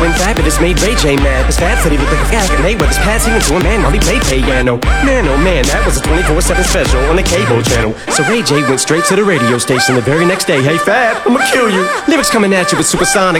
when Fabulous made Ray J mad. Cause Fab said he looked like a guy and Mayweather's passing into a man while he played piano. Man, oh man, that was a 24/7 special on the cable channel. So Ray J went straight to the radio station the very next day. Hey Fab, I'ma kill you. Lyrics coming at you with supersonic